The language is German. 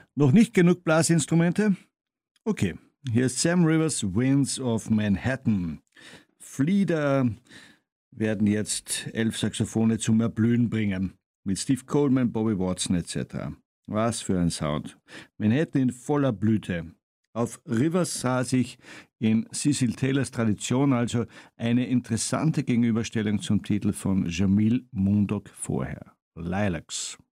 Noch nicht genug Blasinstrumente? Okay, hier ist Sam Rivers Winds of Manhattan. Flieder werden jetzt 11 Saxophone zum Erblühen bringen. Mit Steve Coleman, Bobby Watson etc. Was für ein Sound. Manhattan in voller Blüte. Auf Rivers sah sich in Cecil Taylors Tradition also eine interessante Gegenüberstellung zum Titel von Jamil Mundok vorher. Lilacs.